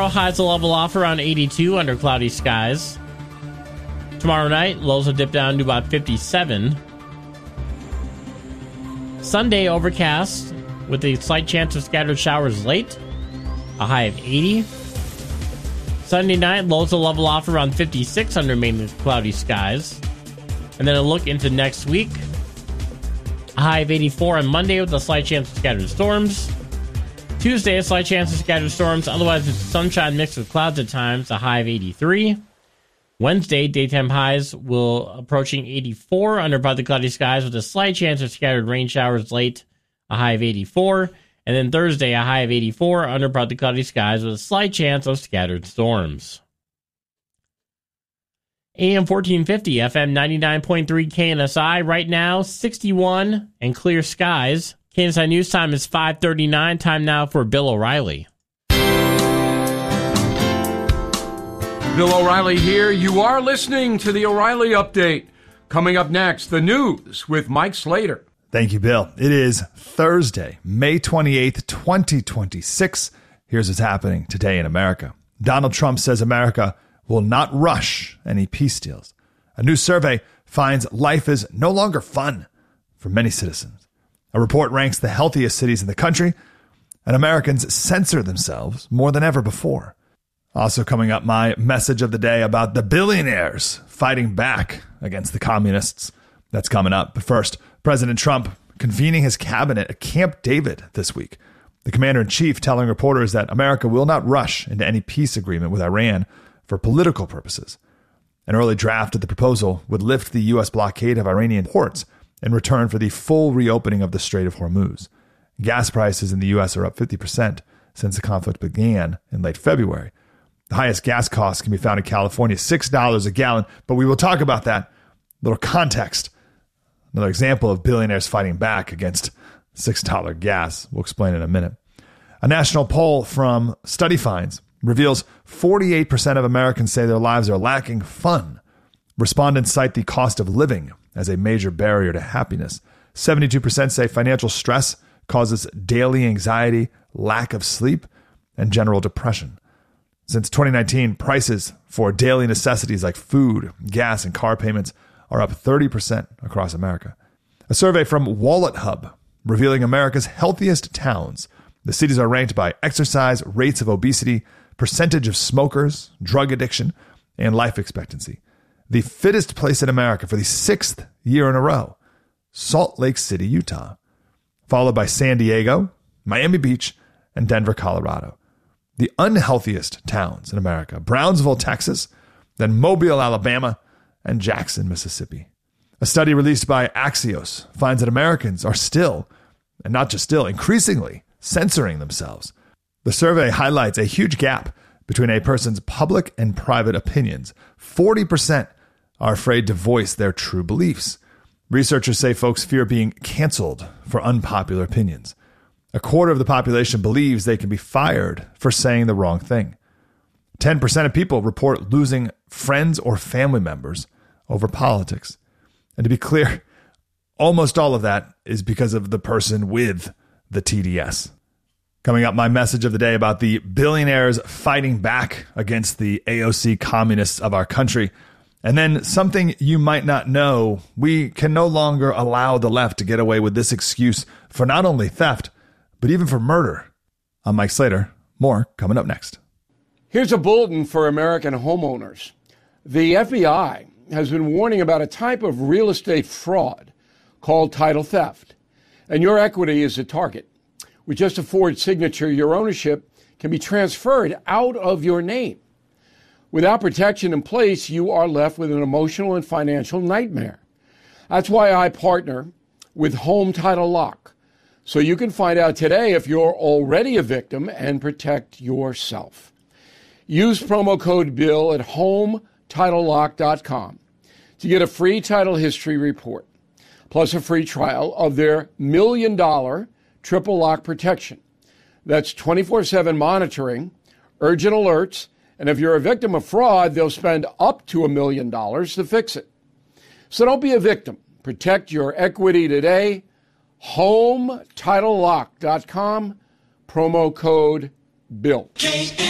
Tomorrow, highs will level off around 82 under cloudy skies. Tomorrow night, lows will dip down to about 57. Sunday, overcast with a slight chance of scattered showers late. A high of 80. Sunday night, lows will level off around 56 under mainly cloudy skies. And then a look into next week. A high of 84 on Monday with a slight chance of scattered storms. Tuesday, a slight chance of scattered storms. Otherwise, it's sunshine mixed with clouds at times. A high of 83. Wednesday, daytime highs will approaching 84 under partly cloudy skies with a slight chance of scattered rain showers late. A high of 84. And then Thursday, a high of 84 under partly cloudy skies with a slight chance of scattered storms. AM 1450, FM 99.3 KNSI. Right now, 61 and clear skies. KNSI News Time is 5:39. Time now for Bill O'Reilly. Bill O'Reilly here. You are listening to the O'Reilly Update. Coming up next, the news with Mike Slater. Thank you, Bill. It is Thursday, May 28th, 2026. Here's what's happening today in America. Donald Trump says America will not rush any peace deals. A new survey finds life is no longer fun for many citizens. A report ranks the healthiest cities in the country, and Americans censor themselves more than ever before. Also coming up, my message of the day about the billionaires fighting back against the communists. That's coming up. But first, President Trump convening his cabinet at Camp David this week. The commander-in-chief telling reporters that America will not rush into any peace agreement with Iran for political purposes. An early draft of the proposal would lift the U.S. blockade of Iranian ports in return for the full reopening of the Strait of Hormuz. Gas prices in the U.S. are up 50% since the conflict began in late February. The highest gas costs can be found in California, $6 a gallon, but we will talk about that. Little context. Another example of billionaires fighting back against $6 gas. We'll explain in a minute. A national poll from StudyFinds reveals 48% of Americans say their lives are lacking fun. Respondents cite the cost of living as a major barrier to happiness. 72% say financial stress causes daily anxiety, lack of sleep, and general depression. Since 2019, prices for daily necessities like food, gas, and car payments are up 30% across America. A survey from WalletHub revealing America's healthiest towns. The cities are ranked by exercise, rates of obesity, percentage of smokers, drug addiction, and life expectancy. The fittest place in America for the 6th year in a row, Salt Lake City, Utah, followed by San Diego, Miami Beach, and Denver, Colorado. The unhealthiest towns in America, Brownsville, Texas, then Mobile, Alabama, and Jackson, Mississippi. A study released by Axios finds that Americans are still, and not just still, increasingly censoring themselves. The survey highlights a huge gap between a person's public and private opinions. 40% are afraid to voice their true beliefs. Researchers say folks fear being canceled for unpopular opinions. A quarter of the population believes they can be fired for saying the wrong thing. 10% of people report losing friends or family members over politics. And to be clear, almost all of that is because of the person with the TDS. Coming up, my message of the day about the billionaires fighting back against the AOC communists of our country. And then something you might not know, we can no longer allow the left to get away with this excuse for not only theft, but even for murder. I'm Mike Slater. More coming up next. Here's a bulletin for American homeowners. The FBI has been warning about a type of real estate fraud called title theft. And your equity is a target. With just a Ford signature, your ownership can be transferred out of your name. Without protection in place, you are left with an emotional and financial nightmare. That's why I partner with Home Title Lock, so you can find out today if you're already a victim and protect yourself. Use promo code BILL at HomeTitleLock.com to get a free title history report, plus a free trial of their $1 million triple lock protection. That's 24/7 monitoring, urgent alerts, and if you're a victim of fraud, they'll spend up to $1 million to fix it. So don't be a victim. Protect your equity today. HomeTitleLock.com, promo code BILL.